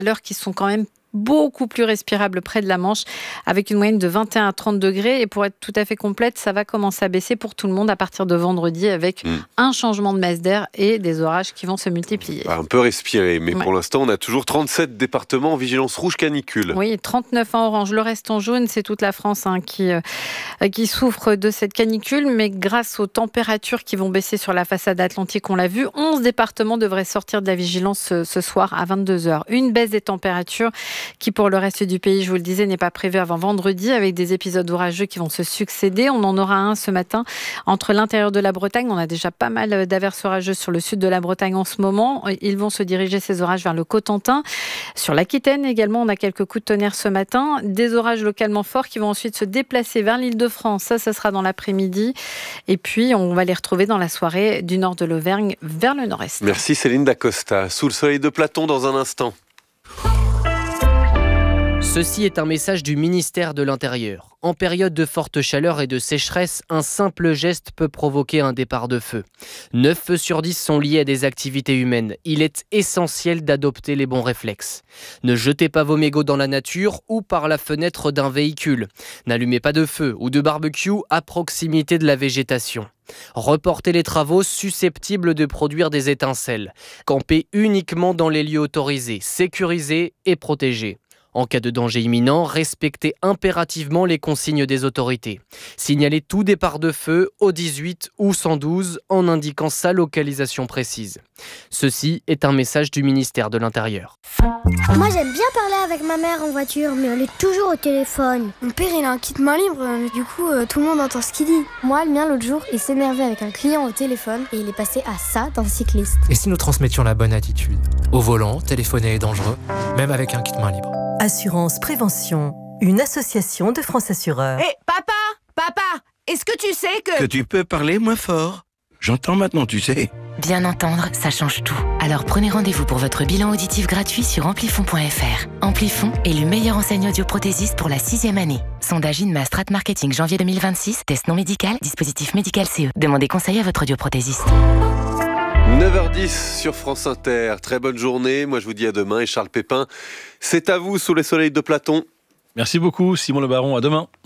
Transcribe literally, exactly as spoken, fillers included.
chaleur qui sont quand même beaucoup plus respirable près de la Manche, avec une moyenne de vingt et un à trente degrés. Et pour être tout à fait complète, ça va commencer à baisser pour tout le monde à partir de vendredi, avec mmh. un changement de masse d'air et des orages qui vont se multiplier. Un peu respirer, mais ouais. pour l'instant, on a toujours trente-sept départements en vigilance rouge canicule. Oui, trente-neuf en orange. Le reste en jaune, c'est toute la France hein, qui, euh, qui souffre de cette canicule. Mais grâce aux températures qui vont baisser sur la façade atlantique, on l'a vu, onze départements devraient sortir de la vigilance ce, ce soir à vingt-deux heures. Une baisse des températures qui pour le reste du pays, je vous le disais, n'est pas prévu avant vendredi, avec des épisodes orageux qui vont se succéder. On en aura un ce matin entre l'intérieur de la Bretagne. On a déjà pas mal d'averses orageuses sur le sud de la Bretagne en ce moment. Ils vont se diriger, ces orages, vers le Cotentin. Sur l'Aquitaine également, on a quelques coups de tonnerre ce matin. Des orages localement forts qui vont ensuite se déplacer vers l'Île-de-France. Ça, ça sera dans l'après-midi. Et puis, on va les retrouver dans la soirée du nord de l'Auvergne vers le nord-est. Merci Céline Dacosta. Sous le soleil de Platon dans un instant. Ceci est un message du ministère de l'Intérieur. En période de forte chaleur et de sécheresse, un simple geste peut provoquer un départ de feu. neuf feux sur dix sont liés à des activités humaines. Il est essentiel d'adopter les bons réflexes. Ne jetez pas vos mégots dans la nature ou par la fenêtre d'un véhicule. N'allumez pas de feu ou de barbecue à proximité de la végétation. Reportez les travaux susceptibles de produire des étincelles. Campez uniquement dans les lieux autorisés, sécurisés et protégés. En cas de danger imminent, respectez impérativement les consignes des autorités. Signalez tout départ de feu au dix-huit ou cent douze en indiquant sa localisation précise. Ceci est un message du ministère de l'Intérieur. Moi j'aime bien parler avec ma mère en voiture, mais elle est toujours au téléphone. Mon père il a un kit main libre, du coup euh, tout le monde entend ce qu'il dit. Moi le mien l'autre jour, il s'énervait avec un client au téléphone et il est passé à ça d'un cycliste. Et si nous transmettions la bonne attitude ? Au volant, téléphoner est dangereux, même avec un kit main libre. Assurance Prévention, une association de France Assureurs. Hé, hey, papa, papa, est-ce que tu sais que... Que tu peux parler moins fort ? J'entends maintenant, tu sais. Bien entendre, ça change tout. Alors prenez rendez-vous pour votre bilan auditif gratuit sur amplifon point f r. Amplifon est le meilleur enseigne audioprothésiste pour la sixième année. Sondage Inma Strat Marketing janvier deux mille vingt-six, test non médical, dispositif médical C E. Demandez conseil à votre audioprothésiste. neuf heures dix sur France Inter. Très bonne journée. Moi, je vous dis à demain. Et Charles Pépin, c'est à vous sous les soleils de Platon. Merci beaucoup, Simon Le Baron. À demain.